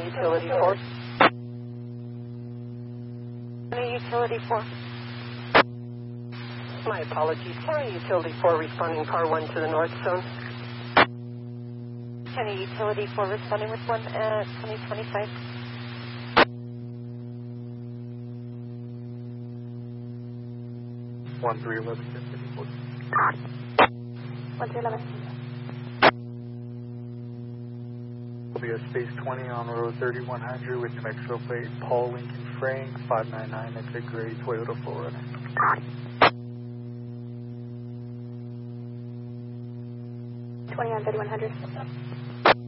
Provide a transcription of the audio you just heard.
Utility 4. Utility 4. My apologies. County Utility 4 responding par 1 to the north zone. County Utility 4 responding with 1 at 2025. 1311. 1311. Will be a Space 20 on road 3100 with New Mexico plate Paul Lincoln Frank 599 exit gray Toyota 4Runner. 20 on 3100.